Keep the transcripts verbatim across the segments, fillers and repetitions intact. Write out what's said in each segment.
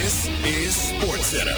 This is SportsCenter.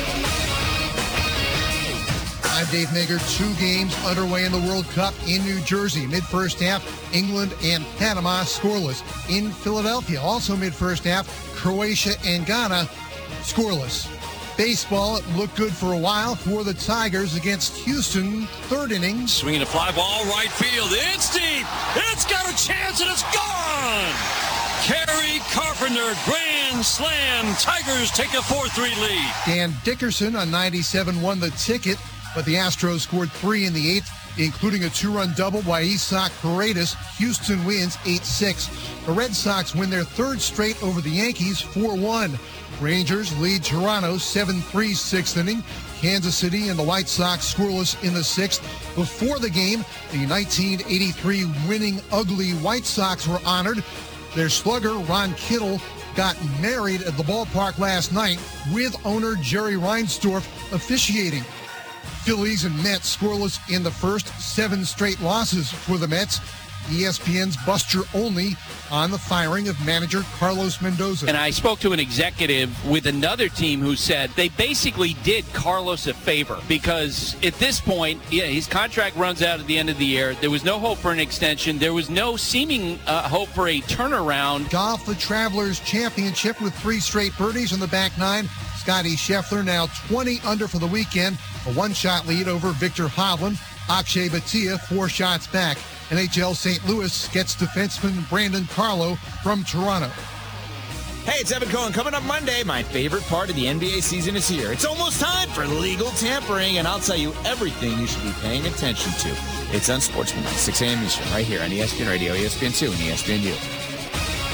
I'm Dave Mager. Two games underway in the World Cup in New Jersey. Mid-first half, England and Panama scoreless. In Philadelphia, also mid-first half, Croatia and Ghana scoreless. Baseball, it looked good for a while for the Tigers against Houston. Third inning. Swinging a fly ball, right field. It's deep. It's got a chance, and it's gone. Kerry Carpenter, grand slam. Tigers take a four three lead. Dan Dickerson on ninety-seven won the ticket, but the Astros scored three in the eighth, including a two-run double by Isaac Paredes. Houston wins eight six. The Red Sox win their third straight over the Yankees, four one. Rangers lead Toronto seven three sixth inning. Kansas City and the White Sox scoreless in the sixth. Before the game, the nineteen eighty-three winning ugly White Sox were honored. Their slugger, Ron Kittle, got married at the ballpark last night with owner Jerry Reinsdorf officiating. Phillies and Mets scoreless in the first, seven straight losses for the Mets. E S P N's Buster Olney on the firing of manager Carlos Mendoza. And I spoke to an executive with another team who said they basically did Carlos a favor because at this point, yeah, his contract runs out at the end of the year. There was no hope for an extension. There was no seeming uh, hope for a turnaround. Golf, the Travelers Championship with three straight birdies in the back nine. Scotty Scheffler now twenty under for the weekend. A one-shot lead over Victor Hovland. Akshay Bhatia four shots back. N H L Saint Louis gets defenseman Brandon Carlo from Toronto. Hey, it's Evan Cohen. Coming up Monday, my favorite part of the N B A season is here. It's almost time for legal tampering, and I'll tell you everything you should be paying attention to. It's Unsportsmanlike, six a.m. Eastern, right here on E S P N Radio, E S P N two, and E S P N U.